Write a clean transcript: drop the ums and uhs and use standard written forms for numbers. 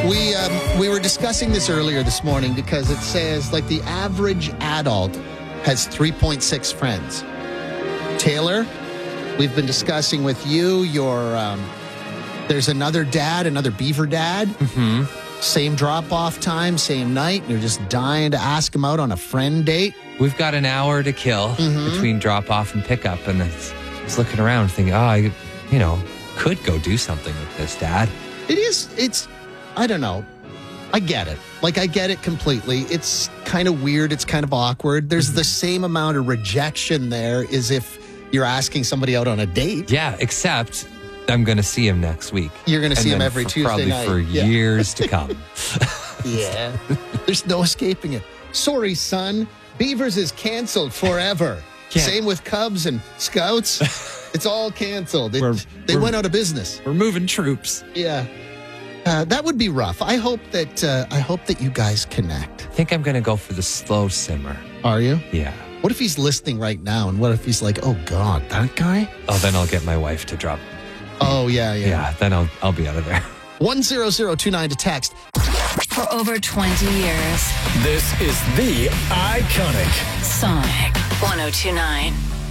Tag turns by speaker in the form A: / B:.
A: We were discussing this earlier this morning because it says like the average adult has 3.6 friends. Taylor, we've been discussing with you there's another Beaver dad.
B: Mm-hmm.
A: Same drop-off time, same night. And you're just dying to ask him out on a friend date.
B: We've got an hour to kill between drop-off and pickup. And I was looking around thinking, I could go do something with this, Dad.
A: I don't know. I get it. Like, I get it completely. It's kind of weird. It's kind of awkward. There's the same amount of rejection there as if you're asking somebody out on a date.
B: Yeah, except I'm going to see him next week.
A: You're going to see him every Tuesday night.
B: Probably for years to come.
A: Yeah. There's no escaping it. Sorry, son. Beavers is canceled forever. Same with Cubs and Scouts. It's all canceled. They went out of business.
B: We're moving troops.
A: Yeah. That would be rough. I hope that you guys connect.
B: I think I'm going to go for the slow simmer.
A: Are you?
B: Yeah.
A: What if he's listening right now? And what if he's like, oh, God, that guy?
B: Oh, then I'll get my wife to drop.
A: Oh, yeah.
B: Yeah, then I'll be out of there.
A: 10029 to text.
C: For over 20 years.
D: This is the Iconic
C: Sonic 1029.